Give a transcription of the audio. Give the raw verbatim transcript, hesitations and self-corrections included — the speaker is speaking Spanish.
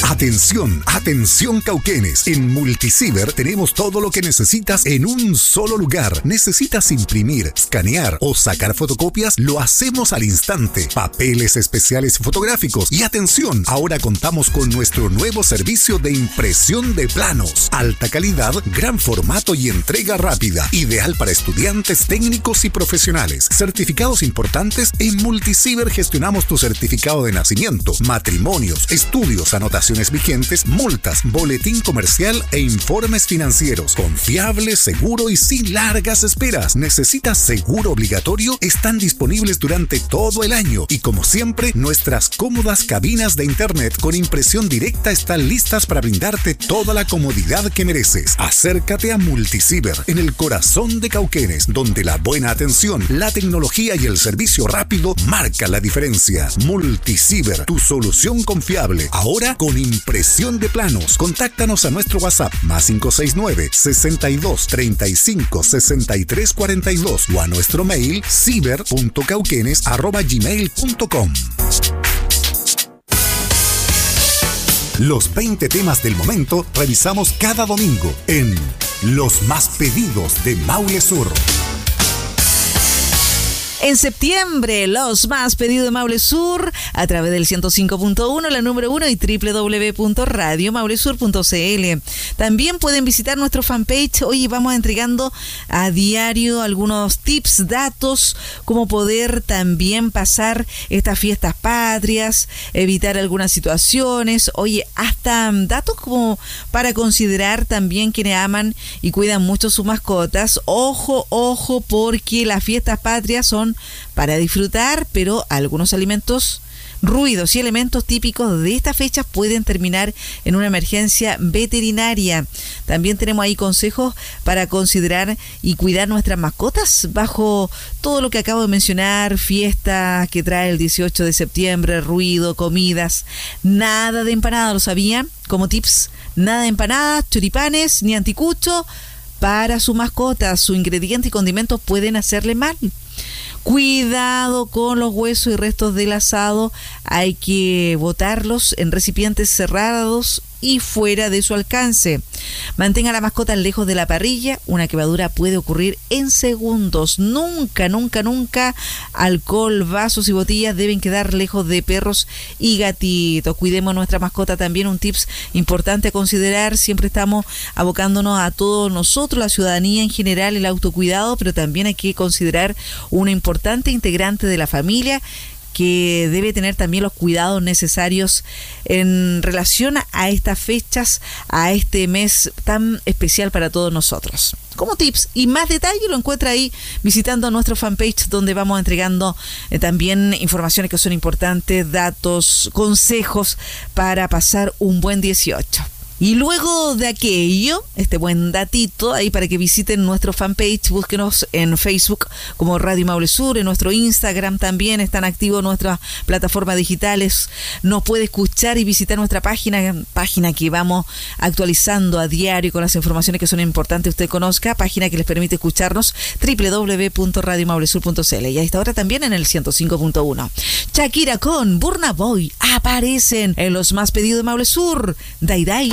Atención, atención Cauquenes. En Multiciber tenemos todo lo que necesitas en un solo lugar. ¿Necesitas imprimir, escanear o sacar fotocopias? Lo hacemos al instante. Papeles especiales fotográficos. Y atención, ahora contamos con nuestro nuevo servicio de impresión de planos. Alta calidad, gran formato y entrega rápida. Ideal para estudiantes, técnicos y profesionales. Certificados importantes. En Multiciber gestionamos tu certificado de nacimiento, matrimonios, estudios, anotaciones vigentes, multas, boletín comercial e informes financieros. Confiable, seguro y sin largas esperas. ¿Necesitas seguro obligatorio? Están disponibles durante todo el año y, como siempre, nuestras cómodas cabinas de internet con impresión directa están listas para brindarte toda la comodidad que mereces. Acércate a Multiciber, en el corazón de Cauquenes, donde la buena atención, la tecnología y el servicio rápido marcan la diferencia. Multiciber, tu solución confiable, ahora con impresión de planos. Contáctanos a nuestro WhatsApp más cinco seis nueve, sesenta y dos, treinta y cinco, sesenta y tres cuarenta y dos o a nuestro mail ciber punto cauquenes arroba gmail punto com. Los veinte temas del momento revisamos cada domingo en Los Más Pedidos de Maule Sur. En septiembre, los más pedidos de Maule Sur a través del ciento cinco punto uno, la número uno y doble u doble u doble u punto radio maule sur punto c l. También pueden visitar nuestro fanpage. Hoy vamos entregando a diario algunos tips, datos, cómo poder también pasar estas fiestas patrias, evitar algunas situaciones. Oye, hasta datos como para considerar también quienes aman y cuidan mucho sus mascotas. Ojo, ojo, porque las fiestas patrias son para disfrutar, pero algunos alimentos, ruidos y elementos típicos de estas fechas pueden terminar en una emergencia veterinaria. También tenemos ahí consejos para considerar y cuidar nuestras mascotas bajo todo lo que acabo de mencionar, fiestas que trae el dieciocho de septiembre, ruido, comidas, nada de empanada, ¿lo sabían? Como tips, nada de empanadas, choripanes ni anticucho para su mascota. Su ingrediente y condimentos pueden hacerle mal. Cuidado con los huesos y restos del asado, hay que botarlos en recipientes cerrados y fuera de su alcance. Mantenga a la mascota lejos de la parrilla, una quemadura puede ocurrir en segundos. Nunca, nunca, nunca alcohol, vasos y botellas deben quedar lejos de perros y gatitos. Cuidemos a nuestra mascota también, un tips importante a considerar. Siempre estamos abocándonos a todos nosotros, la ciudadanía en general, el autocuidado, pero también hay que considerar una importante integrante de la familia que debe tener también los cuidados necesarios en relación a estas fechas, a este mes tan especial para todos nosotros. Como tips y más detalle lo encuentra ahí visitando nuestro fanpage, donde vamos entregando eh, también informaciones que son importantes, datos, consejos para pasar un buen dieciocho. Y luego de aquello, este buen datito ahí para que visiten nuestro fanpage, búsquenos en Facebook como Radio Maule Sur, en nuestro Instagram también están activos nuestras plataformas digitales. Nos puede escuchar y visitar nuestra página, página que vamos actualizando a diario con las informaciones que son importantes, usted conozca, página que les permite escucharnos, doble u doble u doble u punto radio maule sur punto c l. Y a esta hora también en el ciento cinco punto uno. Shakira con Burna Boy aparecen en los más pedidos de Maule Sur. Dai Dai.